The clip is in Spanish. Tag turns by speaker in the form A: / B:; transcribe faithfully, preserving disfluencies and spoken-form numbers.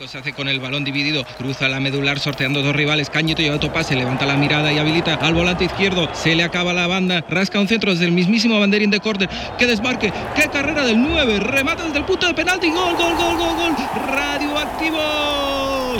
A: Nico se hace con el balón dividido, cruza la medular sorteando dos rivales. Cañito lleva otro pase, levanta la mirada y habilita al volante izquierdo. Se le acaba la banda, rasca un centro desde el mismísimo banderín de córner. ¡Qué desmarque! ¡Qué carrera del nueve! Remata desde el punto de penalti. ¡Gol, gol, gol, gol, gol! ¡Radioactivo!